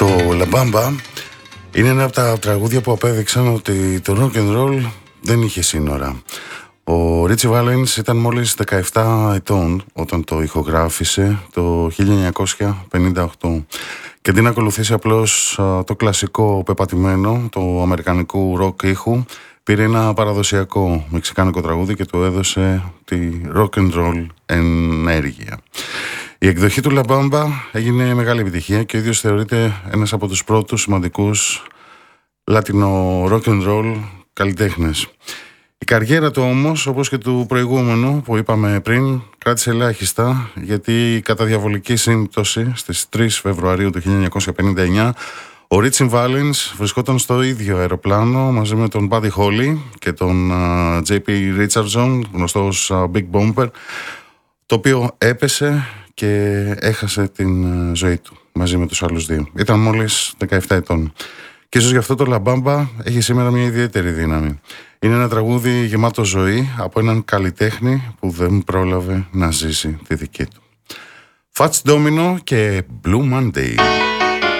Το La Bamba είναι ένα από τα τραγούδια που απέδειξαν ότι το rock and roll δεν είχε σύνορα. Ο Ρίτσι Βάλενς ήταν μόλις 17 ετών όταν το ηχογράφησε το 1958 και αντί να ακολουθήσει απλώς το κλασικό πεπατημένο του αμερικανικού rock ήχου, πήρε ένα παραδοσιακό μεξικάνικο τραγούδι και του έδωσε τη rock and roll ενέργεια. Η εκδοχή του La Bamba έγινε μεγάλη επιτυχία και ο ίδιος θεωρείται ένας από τους πρώτους σημαντικούς λάτινο rock and roll καλλιτέχνες. Η καριέρα του όμως, όπως και του προηγούμενου που είπαμε πριν, κράτησε ελάχιστα, γιατί κατά διαβολική σύμπτωση στις 3 Φεβρουαρίου του 1959 ο Ρίτσι Βάλενς βρισκόταν στο ίδιο αεροπλάνο μαζί με τον Buddy Holly και τον J.P. Richardson, γνωστός Big Bopper, το οποίο έπεσε και έχασε την ζωή του μαζί με τους άλλους δύο. Ήταν μόλις 17 ετών. Και ίσως γι' αυτό το La Bamba έχει σήμερα μια ιδιαίτερη δύναμη. Είναι ένα τραγούδι γεμάτο ζωή από έναν καλλιτέχνη που δεν πρόλαβε να ζήσει τη δική του. Fats Domino και Blue Monday.